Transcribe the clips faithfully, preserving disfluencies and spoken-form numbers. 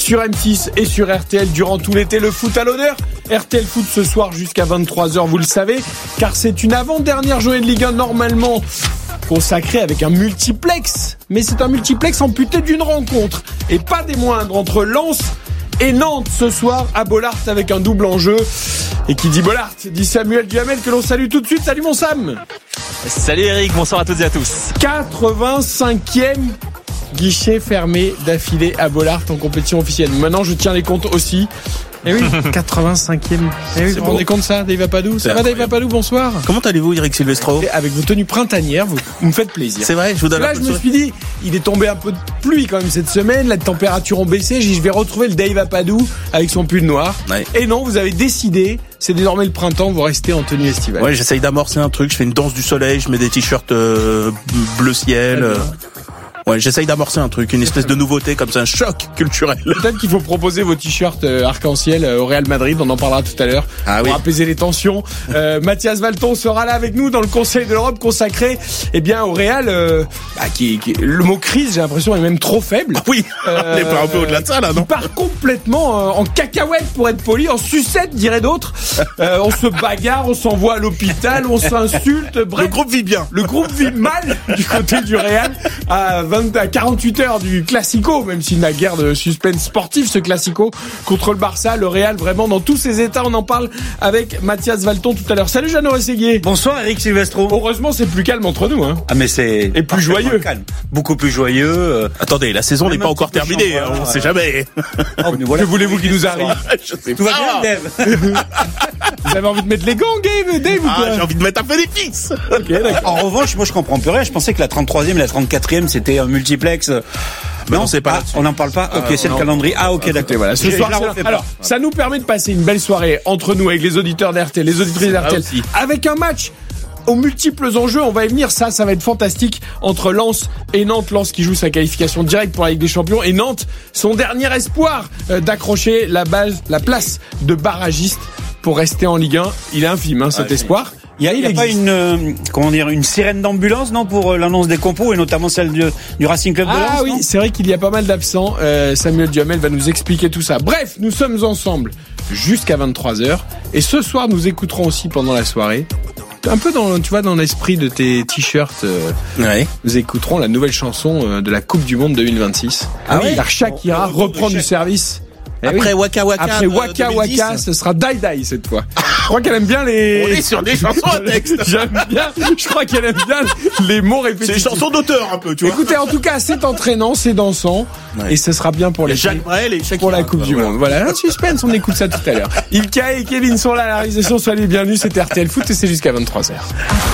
sur M six et sur R T L durant tout l'été. Le foot à l'honneur. R T L Foot ce soir jusqu'à vingt-trois heures, vous le savez, car c'est une avant-dernière journée de Ligue un normalement consacrée avec un multiplex. Mais c'est un multiplex amputé d'une rencontre. Et pas des moindres, entre Lens et Nantes ce soir à Bollaert avec un double enjeu. Et qui dit Bollaert dit Samuel Duhamel que l'on salue tout de suite. Salut mon Sam. Salut Eric, bonsoir à toutes et à tous. quatre-vingt-cinquième guichet fermé d'affilée à Bollaert en compétition officielle. Maintenant je tiens les comptes aussi. Eh oui, quatre-vingt-cinquième. Eh oui, vous vous rendez compte ça, Dave Apadou? Ça va Dave Apadou, bonsoir. Comment allez-vous Eric Silvestro? Avec vos tenues printanières, vous, vous me faites plaisir. C'est vrai, je vous donne Là, un peu je de me suis dit, il est tombé un peu de pluie quand même cette semaine, les températures ont baissé, j'ai dit, je vais retrouver le Dave Apadou avec son pull noir. Ouais. Et non, vous avez décidé, c'est désormais le printemps, vous restez en tenue estivale. Ouais, j'essaye d'amorcer un truc, je fais une danse du soleil, je mets des t-shirts euh, bleu ciel. Euh... Ouais, j'essaye d'amorcer un truc, une espèce de nouveauté comme ça, un choc culturel. Peut-être qu'il faut proposer vos t-shirts euh, arc-en-ciel euh, au Real Madrid, on en parlera tout à l'heure, ah, pour oui. apaiser les tensions. Euh, Mathias Valton sera là avec nous dans le Conseil de l'Europe consacré, eh bien, au Real, euh, bah, qui, qui, le mot crise, j'ai l'impression, est même trop faible. Ah oui, euh, on est pas un peu au-delà de ça, là, non? Il part complètement euh, en cacahuète, pour être poli, en sucette, diraient d'autres. Euh, on se bagarre, on s'envoie à l'hôpital, on s'insulte, bref. Le groupe vit bien. Le groupe vit mal du côté du Real à vingt, à quarante-huit heures du Classico, même s'il n'a guère de suspense sportif, ce Classico contre le Barça, le Real vraiment dans tous ses états. On en parle avec Mathias Valton tout à l'heure. Salut Jeannot Rességuier. Bonsoir Eric Silvestro. Heureusement c'est plus calme entre nous, hein. Ah mais c'est et plus joyeux, calme, beaucoup plus joyeux. Euh... Attendez, la saison n'est pas encore terminée, hein, on ne sait jamais. Oh, voilà, que voulez-vous qu'il nous arrive? Je sais Tout pas. va bien, Dave. Vous avez envie de mettre les gants, Dave, Dave ou ah, quoi? J'ai envie de mettre un peu des fixes. Ok, d'accord. En revanche, moi je comprends plus rien. Je pensais que la trente-troisième et la trente-quatrième c'était un multiplex. Non, non, c'est pas. Ah, on n'en parle pas. Ok, euh, c'est non. Le calendrier. Ah, ok, d'accord. Okay, voilà. Ce soir, alors, ça nous permet de passer une belle soirée entre nous avec les auditeurs d'R T L, les auditrices d'R T L, avec un match aux multiples enjeux. On va y venir. Ça, ça va être fantastique entre Lens et Nantes. Lens qui joue sa qualification directe pour la Ligue des Champions et Nantes, son dernier espoir euh, d'accrocher la base, la place de barragiste pour rester en Ligue un. Il est infime, hein, cet ah, espoir. Il y a, il y a pas une euh, comment dire une sirène d'ambulance non pour euh, l'annonce des compos et notamment celle de, du Racing Club de Lens. Ah oui, non c'est vrai qu'il y a pas mal d'absents. Euh, Samuel Duhamel va nous expliquer tout ça. Bref, nous sommes ensemble jusqu'à vingt-trois heures et ce soir nous écouterons aussi pendant la soirée. Un peu dans, tu vois, dans l'esprit de tes t-shirts, euh, ouais. Nous écouterons la nouvelle chanson euh, de la Coupe du Monde deux mille vingt-six. Ah oui, car Shakira oh, oh, reprend du service. Eh Après oui. Waka Waka. Après Waka Waka, ce sera Die Die cette fois. Je crois qu'elle aime bien les. On est sur des chansons à texte. J'aime bien. Je crois qu'elle aime bien les mots répétitifs. C'est des chansons d'auteur un peu, tu vois. Écoutez, en tout cas, c'est entraînant, c'est dansant, ouais. Et ce sera bien pour les. Jacques Brel et Shakira, pour la Coupe du voilà. Monde. Voilà, un suspense. On écoute ça tout à l'heure. Ilka et Kevin sont là à la réalisation. Soyez les bienvenus. C'est R T L Foot et c'est jusqu'à vingt-trois heures.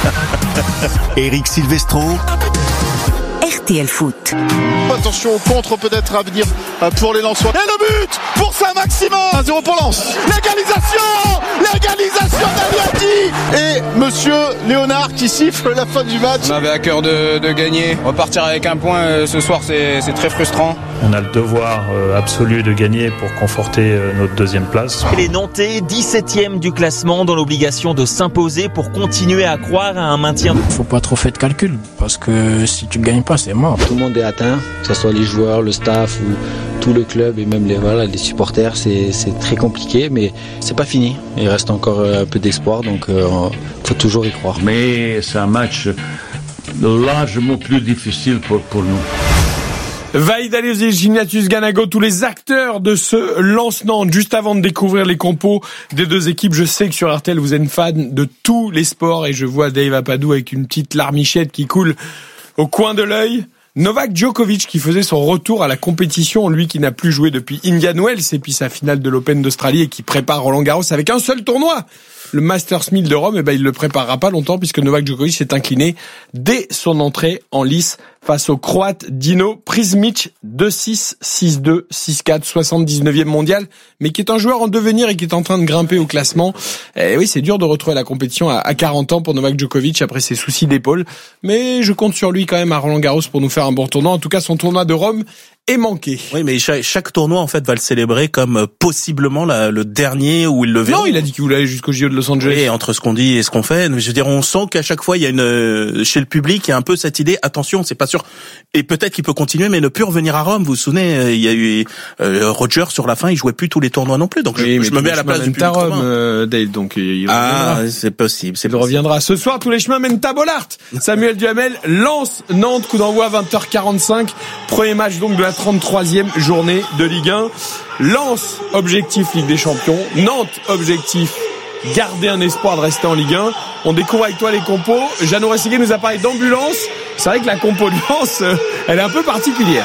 Eric Silvestro. R T L Foot. Attention au contre peut-être à venir pour les Lensois. Et le but pour Saint-Maximin. un zéro pour Lens. L'égalisation L'égalisation d'Aliati. Et monsieur Léonard qui siffle la fin du match. On avait à cœur de, de gagner. Repartir avec un point euh, ce soir, c'est, c'est très frustrant. On a le devoir euh, absolu de gagner pour conforter euh, notre deuxième place. Les Nantais, dix-septième du classement, dans l'obligation de s'imposer pour continuer à croire à un maintien. Faut pas trop faire de calcul, parce que si tu ne gagnes pas, c'est mort. Tout le monde est atteint, que ce soit les joueurs, le staff ou tout le club et même les, voilà, les supporters. C'est, c'est très compliqué, mais c'est pas fini. Il reste encore un peu d'espoir, donc il euh, faut toujours y croire. Mais c'est un match largement plus difficile pour, pour nous. Vaïd Aliosi, Ignatius Ganago, tous les acteurs de ce Lens-Nantes. Juste avant de découvrir les compos des deux équipes, je sais que sur R T L vous êtes fan de tous les sports et je vois Dave Apadou avec une petite larmichette qui coule au coin de l'œil. Novak Djokovic qui faisait son retour à la compétition, lui qui n'a plus joué depuis Indian Wells et puis sa finale de l'Open d'Australie et qui prépare Roland Garros avec un seul tournoi. Le Masters mille de Rome, eh ben, il le préparera pas longtemps puisque Novak Djokovic s'est incliné dès son entrée en lice face au Croate Dino Prizmic, deux six, six deux, six quatre, soixante-dix-neuvième mondial, mais qui est un joueur en devenir et qui est en train de grimper au classement. Et oui, c'est dur de retrouver la compétition à quarante ans pour Novak Djokovic après ses soucis d'épaule, mais je compte sur lui quand même à Roland Garros pour nous faire un bon tournoi. En tout cas, son tournoi de Rome est manqué. Oui, mais chaque, chaque tournoi en fait va le célébrer comme euh, possiblement la, le dernier où il le verra. Non, il a dit qu'il voulait aller jusqu'au J O de Los Angeles. Et entre ce qu'on dit et ce qu'on fait, je veux dire, on sent qu'à chaque fois il y a une euh, chez le public, il y a un peu cette idée. Attention, c'est pas sûr. Et peut-être qu'il peut continuer, mais ne plus revenir à Rome. Vous vous souvenez, euh, il y a eu euh, Roger sur la fin, il jouait plus tous les tournois non plus. Donc oui, je, je me mets à la place du public. À Rome, euh, Dale, donc il ah, c'est possible. C'est il possible. reviendra ce soir. Tous les chemins mènent à Bollaert. Samuel Duhamel lance Nantes, coup d'envoi à vingt heures quarante-cinq. Premier match donc de la trente-troisième journée de Ligue un. Lens, objectif Ligue des Champions. Nantes, objectif garder un espoir de rester en Ligue un. On découvre avec toi les compos. Jeannot Rességuier nous a parlé d'ambulance. C'est vrai que la compo de Lens, elle est un peu particulière.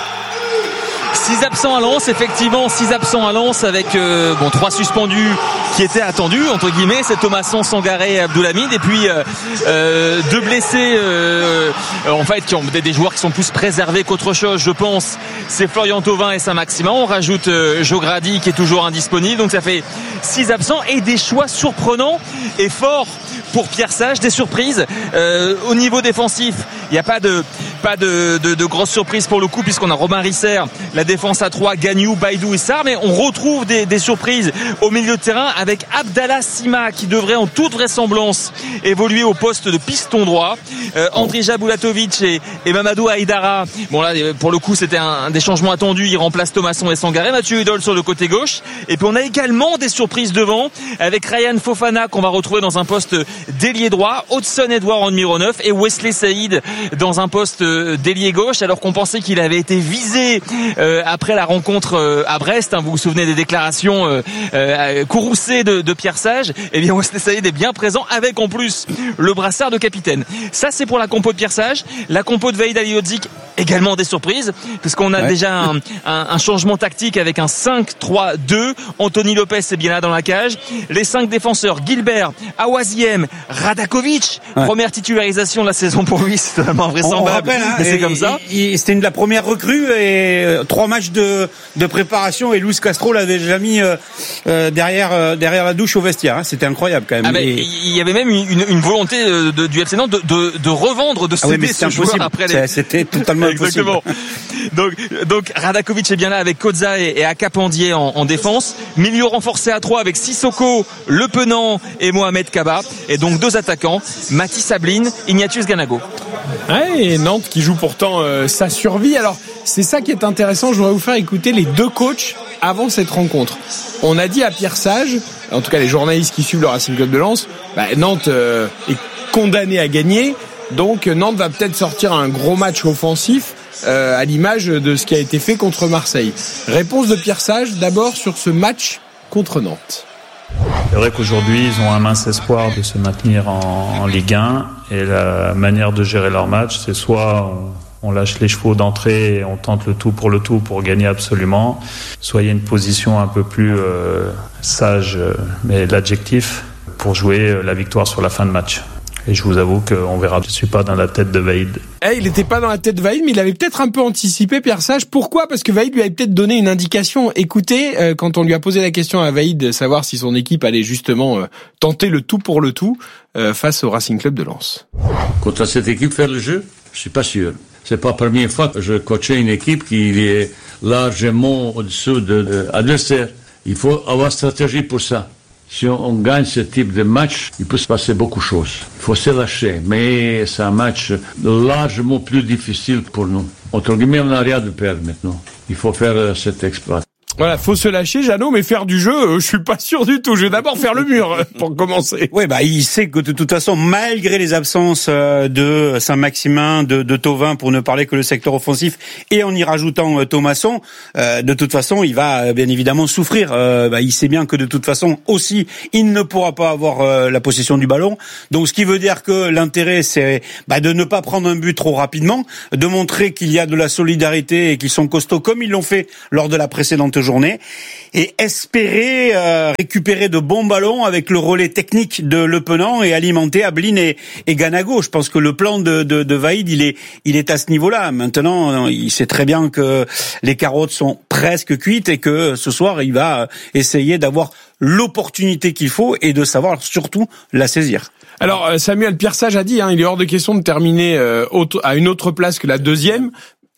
Six absents à Lens, effectivement, six absents à Lens avec euh, bon trois suspendus qui étaient attendus entre guillemets, c'est Thomasson, Sangaré et Abdoulhamid, et puis euh, euh, deux blessés euh, en fait qui ont des, des joueurs qui sont plus préservés qu'autre chose, je pense. C'est Florian Thauvin et Saint-Maximin. On rajoute euh, Jogradi qui est toujours indisponible, donc ça fait six absents et des choix surprenants et forts pour Pierre Sage, des surprises euh, au niveau défensif. Il n'y a pas de pas de, de, de grosses surprises pour le coup puisqu'on a Robin Risser, la défense à trois, Gagnou, Baïdou et Sarr, mais on retrouve des, des surprises au milieu de terrain avec Abdallah Sima qui devrait en toute vraisemblance évoluer au poste de piston droit, euh, Andrija Bulatovic et, et Mamadou Haïdara. Bon là pour le coup c'était un, un des changements attendus, il remplace Thomasson et Sangaré, Mathieu Hudol sur le côté gauche, et puis on a également des surprises devant avec Ryan Fofana qu'on va retrouver dans un poste d'ailier droit, Hudson Edouard en numéro neuf et Wesley Saïd dans un poste d'ailier gauche, alors qu'on pensait qu'il avait été visé euh, après la rencontre euh, à Brest, hein, vous vous souvenez des déclarations euh, euh, courroucées de, de Pierre Sage. Eh bien Wesley Saïd est bien présent avec en plus le brassard de capitaine. Ça c'est pour la compo de Pierre Sage. La compo de Vahid Halilhodžić, également des surprises puisqu'on a ouais. déjà un, un, un changement tactique avec un cinq trois deux. Anthony Lopez est bien là dans la cage. Les cinq défenseurs, Gilbert, Awaziem, Radakovic, ouais. première titularisation de la saison pour lui, c'est totalement invraisemblable, hein, mais c'est comme ça. Il, il, c'était une de la première recrue et euh, trois matchs de, de préparation et Luis Castro l'avait déjà mis euh, euh, derrière euh, derrière la douche au vestiaire. Hein. C'était incroyable quand même. Ah ben, et... il y avait même une, une volonté de, de, du F C Nantes de, de, de revendre, de céder ah oui, ce joueur après les. C'était totalement impossible. Exactement. donc donc Radakovic est bien là avec Koza et, et Akapandier en, en défense. Milieu renforcé à trois avec Sissoko, Le Penant et Mohamed Kaba. Et donc deux attaquants, Mathis Sabline, Ignatius Ganago. Ouais, et Nantes qui joue pourtant euh, sa survie. Alors c'est ça qui est intéressant. Je voudrais vous faire écouter les deux coachs avant cette rencontre. On a dit à Pierre Sage, en tout cas les journalistes qui suivent le Racing Club de Lens, bah, Nantes euh, est condamné à gagner. Donc Nantes va peut-être sortir un gros match offensif euh, à l'image de ce qui a été fait contre Marseille. Réponse de Pierre Sage d'abord sur ce match contre Nantes. C'est vrai qu'aujourd'hui, ils ont un mince espoir de se maintenir en, en Ligue un. Et la manière de gérer leur match, c'est soit on, on lâche les chevaux d'entrée et on tente le tout pour le tout pour gagner absolument, soit il y a une position un peu plus euh, sage, mais l'adjectif, pour jouer la victoire sur la fin de match. Et je vous avoue qu'on verra. Je ne suis pas dans la tête de Vahid. Eh, il n'était pas dans la tête de Vahid, mais il avait peut-être un peu anticipé Pierre Sage. Pourquoi ? Parce que Vahid lui avait peut-être donné une indication. Écoutez, euh, quand on lui a posé la question à Vahid de savoir si son équipe allait justement euh, tenter le tout pour le tout euh, face au Racing Club de Lens. Contre cette équipe, faire le jeu ? Je suis pas sûr. C'est pas la première fois que je coachais une équipe qui est largement au-dessous de l'adversaire. Il faut avoir une stratégie pour ça. Si on, on gagne ce type de match, il peut se passer beaucoup de choses. Il faut se lâcher, mais c'est un match largement plus difficile pour nous. Entre guillemets, on n'a rien de perdre maintenant. Il faut faire euh, cet exploit. Voilà, faut se lâcher, Jeannot, mais faire du jeu, euh, je suis pas sûr du tout. Je vais d'abord faire le mur euh, pour commencer. Ouais, bah il sait que de toute façon, malgré les absences euh, de Saint-Maximin, de, de Thauvin, pour ne parler que le secteur offensif, et en y rajoutant euh, Thomasson, euh, de toute façon, il va euh, bien évidemment souffrir. Euh, bah, il sait bien que de toute façon aussi, il ne pourra pas avoir euh, la possession du ballon. Donc, ce qui veut dire que l'intérêt, c'est bah, de ne pas prendre un but trop rapidement, de montrer qu'il y a de la solidarité et qu'ils sont costauds comme ils l'ont fait lors de la précédente journée, et espérer euh, récupérer de bons ballons avec le relais technique de Le Penant et alimenter Abline et, et Ganago. Je pense que le plan de, de, de Vahid, il est, il est à ce niveau-là. Maintenant, il sait très bien que les carottes sont presque cuites et que ce soir, il va essayer d'avoir l'opportunité qu'il faut et de savoir surtout la saisir. Alors Samuel, Pierre Sage a dit, hein, il est hors de question de terminer euh, à une autre place que la deuxième.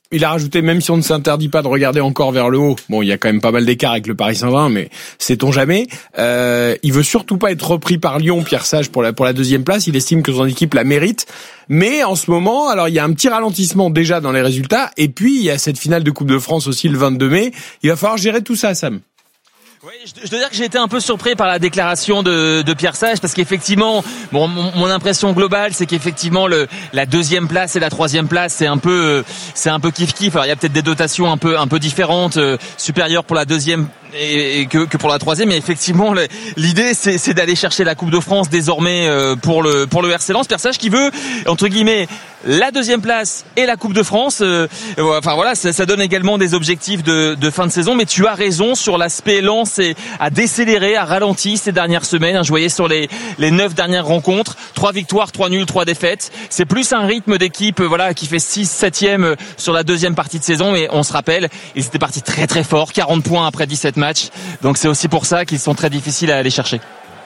il a rajouté, même si on ne s'interdit pas de regarder encore vers le haut, bon, il y a quand même pas mal d'écart avec le Paris Saint-Germain, mais sait-on jamais, euh, il veut surtout pas être repris par Lyon, Pierre Sage, pour la, pour la deuxième place. Il estime que son équipe la mérite. Mais en ce moment, alors il y a un petit ralentissement déjà dans les résultats, et puis il y a cette finale de Coupe de France aussi le vingt-deux mai. Il va falloir gérer tout ça, Sam. Oui, je dois dire que j'ai été un peu surpris par la déclaration de, de Pierre Sage, parce qu'effectivement, bon, mon, mon impression globale, c'est qu'effectivement le la deuxième place et la troisième place, c'est un peu c'est un peu kiff kiff. Alors il y a peut-être des dotations un peu un peu différentes, euh, supérieures pour la deuxième et, et que, que pour la troisième, mais effectivement le, l'idée c'est, c'est d'aller chercher la Coupe de France désormais euh, pour le pour le R C Lens. Pierre Sage qui veut entre guillemets la deuxième place et la Coupe de France. Euh, enfin voilà, ça, ça donne également des objectifs de, de fin de saison. Mais tu as raison sur l'aspect Lens et à décélérer, à ralenti ces dernières semaines. Je voyais sur les les neuf dernières rencontres, trois victoires, trois nuls, trois défaites. C'est plus un rythme d'équipe, voilà, qui fait six, septième sur la deuxième partie de saison. Mais on se rappelle, ils étaient partis très très fort, quarante points après dix-sept matchs. Donc c'est aussi pour ça qu'ils sont très difficiles à aller chercher.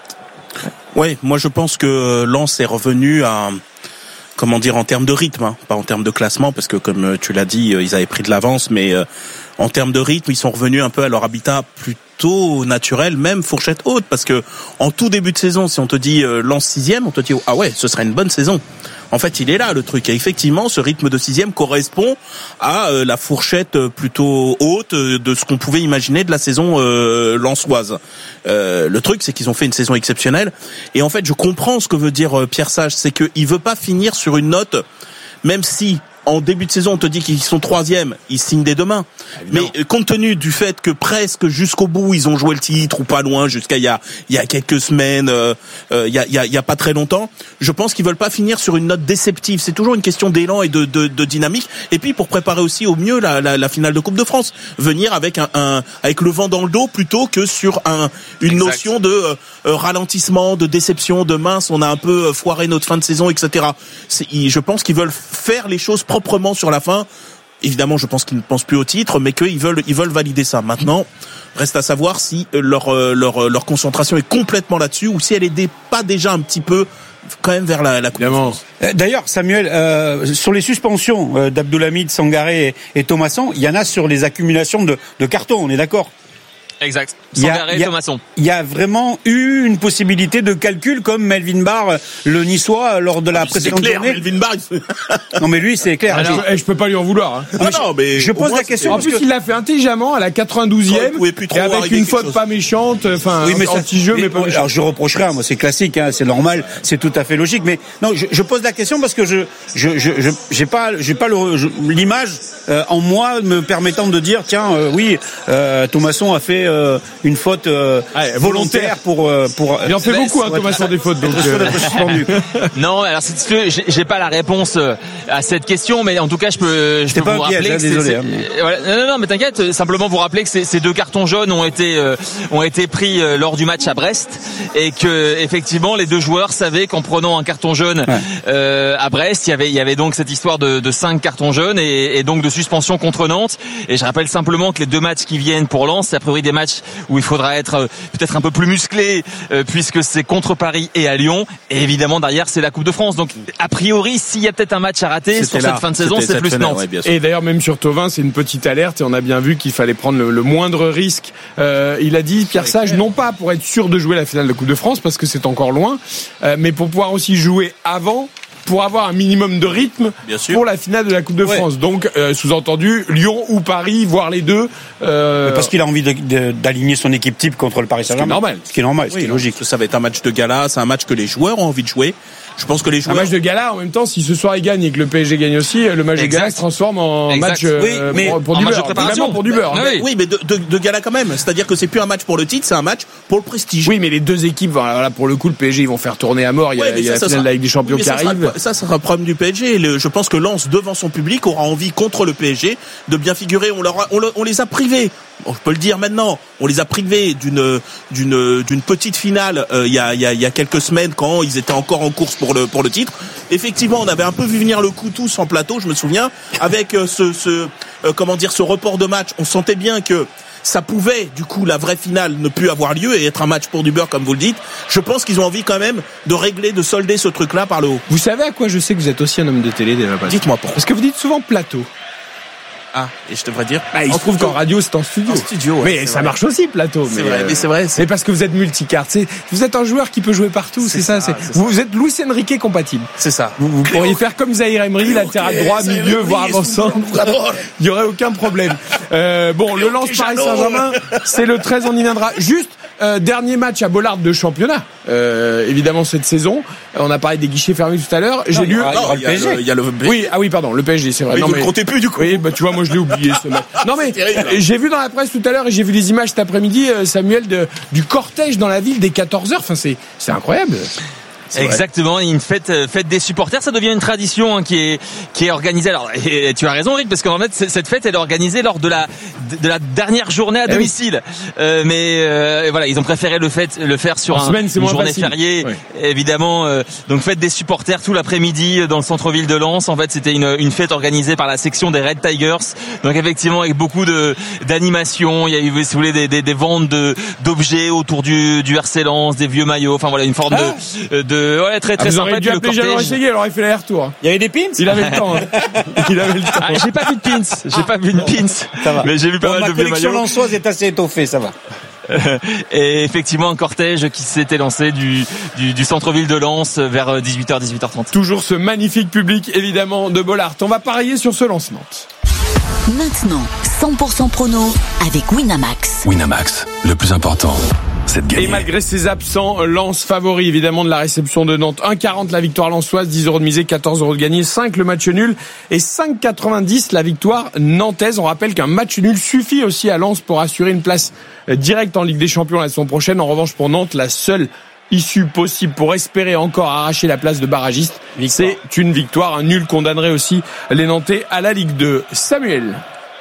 Ouais, moi je pense que Lens est revenu à, comment dire, en termes de rythme, hein, pas en termes de classement, parce que comme tu l'as dit, ils avaient pris de l'avance, mais euh, en termes de rythme, ils sont revenus un peu à leur habitat plutôt naturel, même fourchette haute, parce que en tout début de saison, si on te dit euh, Lens sixième, on te dit ah ouais, ce serait une bonne saison. En fait, il est là le truc. Et effectivement, ce rythme de sixième correspond à euh, la fourchette plutôt haute de ce qu'on pouvait imaginer de la saison euh, lensoise. Euh, le truc, c'est qu'ils ont fait une saison exceptionnelle. Et en fait, je comprends ce que veut dire euh, Pierre Sage, c'est qu'il veut pas finir sur une note, même si en début de saison, on te dit qu'ils sont troisième, ils signent dès demain. Évidemment. Mais compte tenu du fait que presque jusqu'au bout, ils ont joué le titre ou pas loin, jusqu'à il y a il y a quelques semaines, euh, euh, il y a il y a il y a pas très longtemps, je pense qu'ils veulent pas finir sur une note déceptive. C'est toujours une question d'élan et de de, de dynamique. Et puis pour préparer aussi au mieux la la, la finale de Coupe de France, venir avec un, un avec le vent dans le dos plutôt que sur un une exact. notion de euh, ralentissement, de déception, de mince, on a un peu foiré notre fin de saison, et cetera. C'est, je pense qu'ils veulent faire les choses proprement sur la fin. Évidemment, je pense qu'ils ne pensent plus au titre, mais qu'ils veulent, ils veulent valider ça. Maintenant, reste à savoir si leur leur leur concentration est complètement là-dessus ou si elle est pas déjà un petit peu quand même vers la, la Coupe de France. D'ailleurs, Samuel, euh, sur les suspensions euh, d'Abdoulhamid, Sangaré et, et Thomasson, il y en a sur les accumulations de, de cartons. On est d'accord? Exact. Sangaré et Thomasson. Il y a vraiment eu une possibilité de calcul comme Melvin Barr, le Niçois, lors de la ah, précédente clair, journée. Melvin Barr. Non mais lui c'est clair. Alors, je, je peux pas lui en vouloir. Hein. Ah, non, mais je pose la question. En plus, il l'a fait intelligemment à la quatre-vingt-douzième et avec une faute chose. pas méchante, enfin oui, mais anti-jeu, mais, mais pas méchante. Alors je reprocherai, moi c'est classique, hein, c'est normal, c'est tout à fait logique. Mais non, je, je pose la question parce que je je je, je j'ai pas j'ai pas le, je, l'image euh, en moi me permettant de dire tiens euh, oui euh, Thomasson a fait euh, une faute Euh, ouais, volontaire pour euh, pour il en fait beaucoup hein, Thomasson des fautes donc euh... non alors c'est, j'ai, j'ai pas la réponse à cette question mais en tout cas je peux je peux pas vous rappeler piège, que c'est, désolé, c'est, hein, mais... voilà, non, non non mais t'inquiète simplement vous rappeler que ces, ces deux cartons jaunes ont été euh, ont été pris euh, lors du match à Brest et que effectivement les deux joueurs savaient qu'en prenant un carton jaune ouais. euh, à Brest il y avait il y avait donc cette histoire de, de cinq cartons jaunes et, et donc de suspension contre Nantes et je rappelle simplement que les deux matchs qui viennent pour Lens c'est a priori des matchs où il faudra être euh, peut-être un peu plus musclé euh, puisque c'est contre Paris et à Lyon et évidemment derrière c'est la Coupe de France donc a priori s'il y a peut-être un match à rater c'était sur là, cette fin de saison c'est plus Nantes ouais, et d'ailleurs même sur Thauvin c'est une petite alerte et on a bien vu qu'il fallait prendre le, le moindre risque euh, il a dit Pierre Sage non pas pour être sûr de jouer la finale de Coupe de France parce que c'est encore loin euh, mais pour pouvoir aussi jouer avant pour avoir un minimum de rythme pour la finale de la Coupe de ouais. France. Donc, euh, sous-entendu, Lyon ou Paris, voire les deux. Euh... Parce qu'il a envie de, de, d'aligner son équipe type contre le Paris Saint-Germain. Ce qui est normal. Ce qui est normal, ce oui, qui est logique. Ça va être un match de gala, c'est un match que les joueurs ont envie de jouer. Je pense que les joueurs... Un match de gala, en même temps, si ce soir il gagne et que le P S G gagne aussi, le match exact. de gala se transforme en exact. match euh, oui, mais pour, pour en du match beurre. de préparation. Pour du beurre. Hein. Oui. oui, mais de, de, de gala quand même. C'est-à-dire que c'est plus un match pour le titre, c'est un match pour le prestige. Oui, mais les deux équipes, voilà, pour le coup, le P S G, ils vont faire tourner à mort. Il y a, ouais, il y a ça, la finale sera... de la Ligue des Champions qui ça arrive. Sera, ça, ça sera le problème du P S G. Le, je pense que Lens, devant son public, aura envie contre le P S G de bien figurer. On, leur a, on, on les a privés. Bon, je peux le dire maintenant. On les a privés d'une d'une d'une petite finale euh, il y a il y a il y a quelques semaines quand ils étaient encore en course pour le pour le titre. Effectivement, on avait un peu vu venir le coup tous en plateau, je me souviens, avec euh, ce ce euh, comment dire ce report de match. On sentait bien que ça pouvait, du coup, la vraie finale ne plus avoir lieu et être un match pour du beurre, comme vous le dites. Je pense qu'ils ont envie quand même de régler, de solder ce truc-là par le haut. Vous savez à quoi je sais que vous êtes aussi un homme de télé déjà? Dites-moi pourquoi. Parce que vous dites souvent plateau. Ah, et je devrais dire. Bah, il se trouve qu'en radio, c'est en studio. En studio, ouais, mais c'est ça vrai. marche aussi, plateau. C'est mais vrai, euh, mais c'est vrai. C'est parce que vous êtes multicarte. C'est, vous êtes un joueur qui peut jouer partout, c'est, c'est ça. ça c'est, vous êtes Luis Enrique compatible. C'est ça. Vous, vous pourriez faire comme Zahir Emery, latéral droit, milieu, voire avant-centre. Il y aurait aucun problème. Euh, bon, le Lens Paris Saint-Germain, c'est le treize, on y viendra. Juste, euh, dernier match à Bollard de championnat. Euh, évidemment, cette saison. On a parlé des guichets fermés tout à l'heure. J'ai non, lu. Non, il y a le, il y a le Oui, ah oui, pardon, le P S G, c'est vrai. Mais non, vous mais ne comptez plus, du coup. Oui, bah, tu vois, moi, je l'ai oublié, ce match. Non, mais, j'ai vu dans la presse tout à l'heure et j'ai vu les images cet après-midi, Samuel, de, du cortège dans la ville dès quatorze heures. Enfin, c'est, c'est incroyable. C'est Exactement, vrai. Une fête, fête des supporters, ça devient une tradition hein, qui est qui est organisée. Alors, et tu as raison, Rick, parce qu'en fait, cette fête, elle est organisée lors de la de la dernière journée à domicile. Eh oui. euh, mais euh, voilà, ils ont préféré le fait le faire sur un, semaine, une journée facile. fériée, oui. évidemment. Euh, donc, fête des supporters tout l'après-midi dans le centre-ville de Lens. En fait, c'était une une fête organisée par la section des Red Tigers. Donc, effectivement, avec beaucoup de d'animation. Il y a eu, si vous voulez, des des, des ventes de d'objets autour du du R C Lens, des vieux maillots. Enfin voilà, une forme ah. de de Ouais, très très ah, sympa. Vous auriez dû appeler Jean Essayé, alors il fait l'aller-retour. Il y avait des pins. Il avait le temps. Hein. Il avait le temps. Ah, j'ai pas vu de pins. J'ai ah. pas vu de pins. Ça va. Mais j'ai vu pas bon, mal de vieux maillots. Ma collection lensoise est assez étoffée, ça va. Et effectivement un cortège qui s'était lancé du, du, du centre-ville de Lens vers dix-huit heures, dix-huit heures trente. Toujours ce magnifique public évidemment de Bollard. On va parier sur ce lancement. Maintenant, cent pour cent prono avec Winamax. Winamax, le plus important, c'est de gagner. Et malgré ses absents, Lens favori évidemment de la réception de Nantes. un virgule quarante la victoire lensoise, dix euros de misée, quatorze euros de gagné, cinq le match nul et cinq virgule quatre-vingt-dix la victoire nantaise. On rappelle qu'un match nul suffit aussi à Lens pour assurer une place directe en Ligue des Champions la saison prochaine. En revanche pour Nantes, la seule issue possible pour espérer encore arracher la place de barragiste, victoire. C'est une victoire. Un nul condamnerait aussi les Nantais à la Ligue deux. Samuel.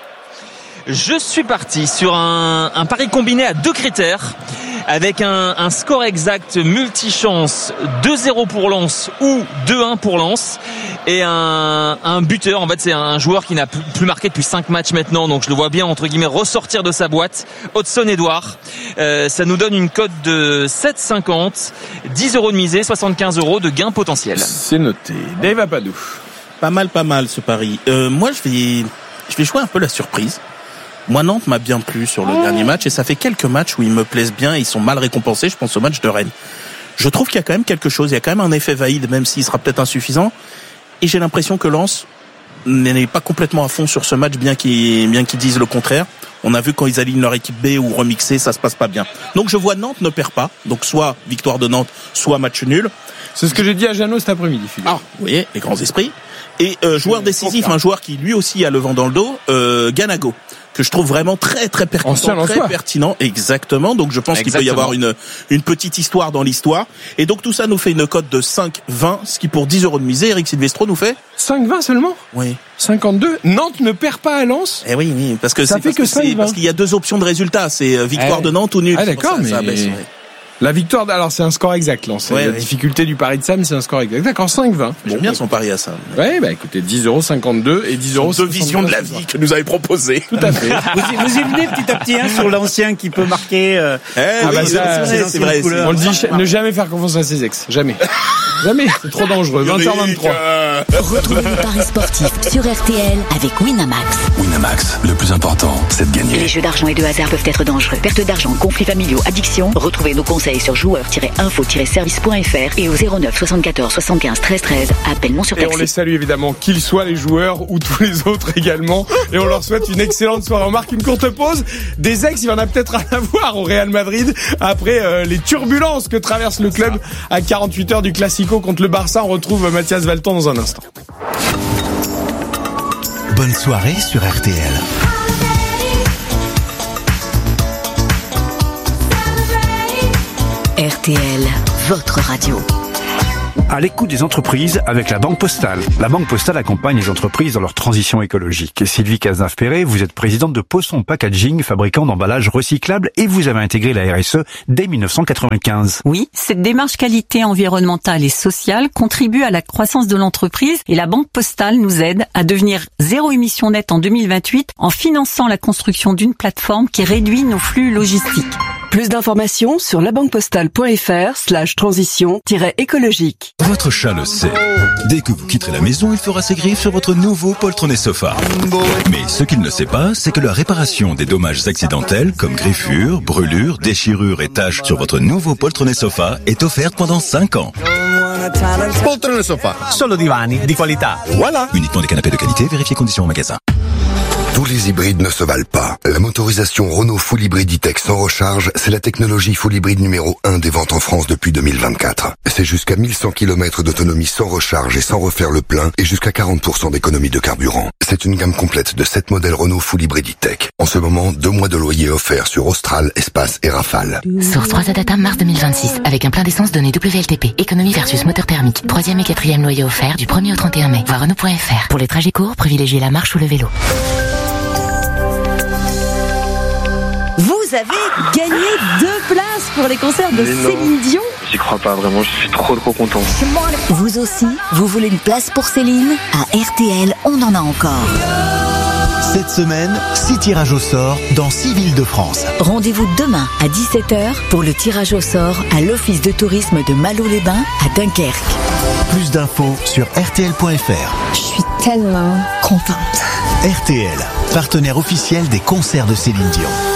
Je suis parti sur un, un pari combiné à deux critères avec un, un score exact multichance deux zéro pour Lens ou deux un pour Lens et un, un buteur. En fait, c'est un joueur qui n'a plus marqué depuis cinq matchs maintenant, donc je le vois bien entre guillemets ressortir de sa boîte. Hudson Edouard. Euh, ça nous donne une cote de sept cinquante, dix euros de misée, soixante-quinze euros de gain potentiel. C'est noté. Dave Apadou. Pas mal, pas mal ce pari. Euh, moi, je vais, je vais jouer un peu la surprise. Moi, Nantes m'a bien plu sur le oh. dernier match et ça fait quelques matchs où ils me plaisent bien et ils sont mal récompensés. Je pense au match de Rennes. Je trouve qu'il y a quand même quelque chose. Il y a quand même un effet Vaïd, même s'il sera peut-être insuffisant. Et j'ai l'impression que Lens n'est pas complètement à fond sur ce match, bien qu'ils, bien qu'ils disent le contraire. On a vu quand ils alignent leur équipe B ou remixée, ça se passe pas bien. Donc je vois Nantes ne perd pas. Donc soit victoire de Nantes, soit match nul. C'est ce que j'ai dit à Jeannot cet après-midi, Philippe. Ah, vous voyez, les grands esprits. Et euh, joueur décisif, un joueur qui lui aussi a le vent dans le dos, euh, Ganago, que je trouve vraiment très très pertinent, très pertinent, exactement. Donc je pense exactement. qu'il peut y avoir une une petite histoire dans l'histoire. Et donc tout ça nous fait une cote de cinq vingt, ce qui pour dix euros de misée, Eric Silvestro nous fait cinq vingt seulement. Oui. cinquante-deux. Nantes ne perd pas à Lens. Eh oui, oui, parce que ça c'est fait parce que, que c'est, parce qu'il y a deux options de résultat, c'est victoire eh. de Nantes ou nul. Ah d'accord, ça, mais ça baisse, ouais. La victoire, alors c'est un score exact, Lens. Ouais, la ouais. difficulté du pari de Sam, c'est un score exact. D'accord, cinq vingt. J'aime bon, bien son pari à Sam. Ouais, bah écoutez, dix euros cinquante-deux et dix euros. Deux visions de la vie que nous avez proposées. Tout à fait. vous, y, vous y venez petit à petit hein, sur l'ancien qui peut marquer. Euh, eh, ah oui, bah ça, c'est, c'est vrai. Couleurs. On le dit, ne jamais faire confiance à ses ex. Jamais. Jamais. C'est trop dangereux. vingt heures vingt-trois. Retrouvez les paris sportifs sur R T L avec Winamax. Winamax, le plus important, c'est de gagner. Les jeux d'argent et de hasard peuvent être dangereux. Perte d'argent, conflits familiaux, addiction. Retrouvez nos conseils sur joueurs-info service point f r et au zéro neuf soixante-quatorze soixante-quinze treize treize. Appel non surtaxé. Et on les salue évidemment, qu'ils soient les joueurs ou tous les autres également. Et on leur souhaite une excellente soirée. On marque une courte pause. Des ex, il y en a peut-être à avoir au Real Madrid après euh, les turbulences que traverse le club à quarante-huit heures du Classico contre le Barça. On retrouve Mathias Valton dans un instant. Bonne soirée sur R T L. R T L, votre radio. À l'écoute des entreprises avec la Banque Postale. La Banque Postale accompagne les entreprises dans leur transition écologique. Sylvie Cazenave-Perret, vous êtes présidente de Posson Packaging, fabricant d'emballages recyclables, et vous avez intégré la R S E dès dix-neuf cent quatre-vingt-quinze. Oui, cette démarche qualité environnementale et sociale contribue à la croissance de l'entreprise et la Banque Postale nous aide à devenir zéro émission nette en deux mille vingt-huit en finançant la construction d'une plateforme qui réduit nos flux logistiques. Plus d'informations sur labanquepostale.fr slash transition-écologique. Votre chat le sait. Dès que vous quitterez la maison, il fera ses griffes sur votre nouveau poltronné sofa. Mais ce qu'il ne sait pas, c'est que la réparation des dommages accidentels, comme griffures, brûlures, déchirures et taches sur votre nouveau poltronné sofa, est offerte pendant cinq ans. Poltrone sofa, solo divani di qualità. Voilà. Uniquement des canapés de qualité, vérifiez conditions au magasin. Tous les hybrides ne se valent pas. La motorisation Renault Full Hybrid E-Tech sans recharge, c'est la technologie Full Hybrid numéro un des ventes en France depuis deux mille vingt-quatre. C'est jusqu'à mille cent kilomètres d'autonomie sans recharge et sans refaire le plein et jusqu'à quarante pour cent d'économie de carburant. C'est une gamme complète de sept modèles Renault Full Hybrid E-Tech. En ce moment, deux mois de loyer offerts sur Austral, Espace et Rafale. Source trois A Data mars deux mille vingt-six. Avec un plein d'essence donné W L T P. Économie versus moteur thermique. Troisième et quatrième loyer offert du premier au trente et un mai. Voir Renault point F R. Pour les trajets courts, privilégiez la marche ou le vélo. Vous avez gagné deux places pour les concerts de Céline Dion. J'y crois pas vraiment, je suis trop trop content. Vous aussi, vous voulez une place pour Céline? À R T L, on en a encore. Cette semaine, six tirages au sort dans six villes de France. Rendez-vous demain à dix-sept heures pour le tirage au sort à l'Office de tourisme de Malo-les-Bains à Dunkerque. Plus d'infos sur R T L point F R. Je suis tellement contente. R T L, partenaire officiel des concerts de Céline Dion.